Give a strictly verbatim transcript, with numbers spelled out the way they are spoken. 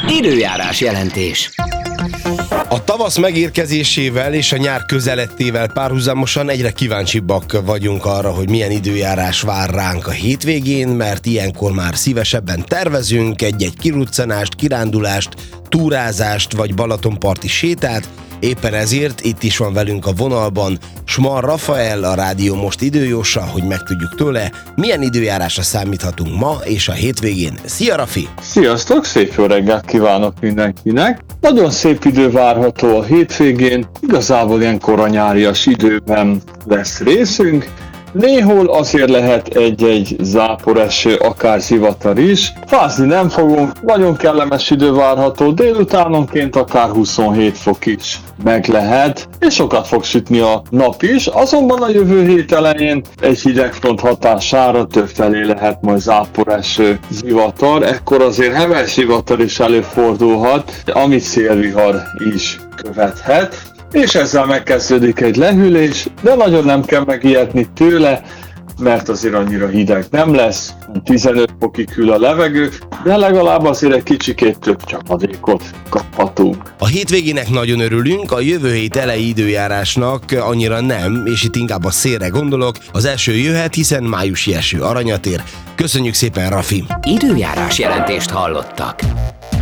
Időjárás jelentés. A tavasz megérkezésével és a nyár közelettével párhuzamosan egyre kíváncsibbak vagyunk arra, hogy milyen időjárás vár ránk a hétvégén, mert ilyenkor már szívesebben tervezünk egy-egy kiruccanást, kirándulást, túrázást vagy balatonparti sétát. Éppen ezért itt is van velünk a vonalban Schmal Rafael, a Rádió Most időjósa, hogy megtudjuk tőle, milyen időjárásra számíthatunk ma és a hétvégén. Szia, Rafi! Sziasztok, szép jó reggelt kívánok mindenkinek! Nagyon szép idő várható a hétvégén, igazából ilyen koranyárias időben lesz részünk. Néhol azért lehet egy-egy záporeső, akár zivatar is. Fázni nem fogunk, nagyon kellemes idő várható, délutánonként akár huszonhét fok is meg lehet, és sokat fog sütni a nap is, azonban a jövő hét elején egy hidegfront hatására többfelé lehet majd záporeső, zivatar, ekkor azért heves zivatar is előfordulhat, amit szélvihar is követhet. És ezzel megkezdődik egy lehűlés, de nagyon nem kell megijedni tőle, mert azért annyira hideg nem lesz, tizenöt fokig hűl a levegő, de legalább azért egy kicsikét több csapadékot kaphatunk. A hétvégének nagyon örülünk, a jövő hét elejé időjárásnak annyira nem, és itt inkább a szélre gondolok. Az első jöhet, hiszen májusi eső aranyat ér. Köszönjük szépen, Rafi! Időjárás jelentést hallottak.